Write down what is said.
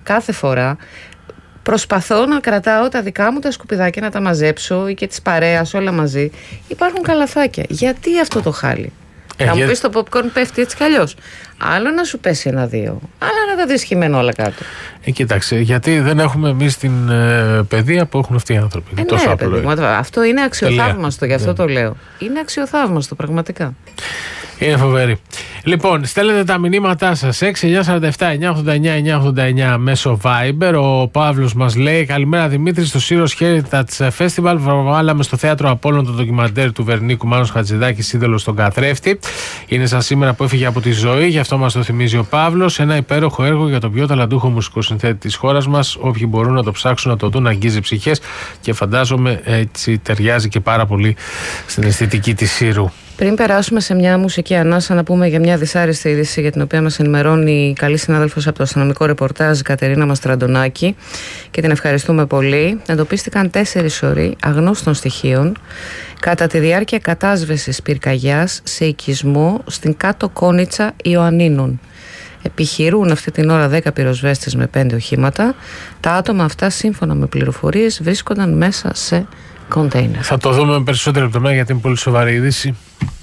κάθε φορά προσπαθώ να κρατάω τα δικά μου τα σκουπιδάκια, να τα μαζέψω ή και της παρέας όλα μαζί. Υπάρχουν καλαθάκια. Γιατί αυτό το χάλι? Θα μου πεις το popcorn πέφτει έτσι κι αλλιώς. Άλλο να σου πέσει 1-2, αλλά να τα δεις χυμένα όλα κάτω. Κοίταξε, γιατί δεν έχουμε εμείς την παιδεία που έχουν αυτοί οι άνθρωποι. Είναι τόσο απλό. Αυτό είναι αξιοθαύμαστο, γι' αυτό το λέω. Είναι αξιοθαύμαστο, πραγματικά. Είναι φοβερή. Λοιπόν, στέλνετε τα μηνύματά σας 6-947-989-989 μέσω Viber. Ο Παύλος μας λέει: καλημέρα Δημήτρη, στο Syros Heritage Festival βάλαμε στο θέατρο Απόλλων το ντοκιμαντέρ του Βερνίκου Μάνος Χατζηδάκη, Είδωλος στον καθρέφτη. Είναι σαν σήμερα που έφυγε από τη ζωή, γι' αυτό μας το θυμίζει ο Παύλος. Ένα υπέροχο έργο για τον πιο ταλαντούχο μουσικοσυνθέτη της χώρας μας. Όποιοι μπορούν να το ψάξουν, να το δουν, αγγίζει ψυχές και φαντάζομαι έτσι ταιριάζει και πάρα πολύ στην αισθητική της Σύρου. Πριν περάσουμε σε μια μουσική ανάσα, να πούμε για μια δυσάρεστη είδηση για την οποία μας ενημερώνει η καλή συνάδελφος από το αστυνομικό ρεπορτάζ Κατερίνα Μαστραντονάκη και την ευχαριστούμε πολύ. Εντοπίστηκαν 4 σωροί αγνώστων στοιχείων κατά τη διάρκεια κατάσβεσης πυρκαγιάς σε οικισμό στην Κάτω Κόνιτσα Ιωαννίνων. Επιχειρούν αυτή την ώρα 10 πυροσβέστες με 5 οχήματα. Τα άτομα αυτά, σύμφωνα με πληροφορίες, βρίσκονταν μέσα σε κοντέινερ. Θα το δούμε με περισσότερη λεπτομέρεια γιατί είναι πολύ σοβαρή είδηση.